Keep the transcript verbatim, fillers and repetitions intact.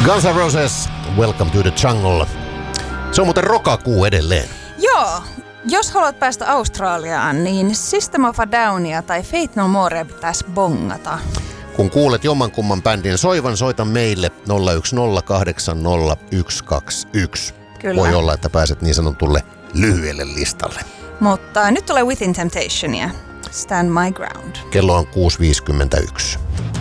Guns N' Roses, Welcome to the Jungle. Se on muuten rokakuu edelleen. Joo. Jos haluat päästä Australiaan, niin System of a Downia tai Faith No More pitäisi bongata. Kun kuulet jommankumman bändin soivan, soita meille nolla yksi nolla kahdeksan nolla yksi kaksi yksi. Kyllä. Voi olla, että pääset niin sanotulle lyhyelle listalle. Mutta nyt tulee Within Temptationia. Stand My Ground. Kello on kuusi viisikymmentäyksi.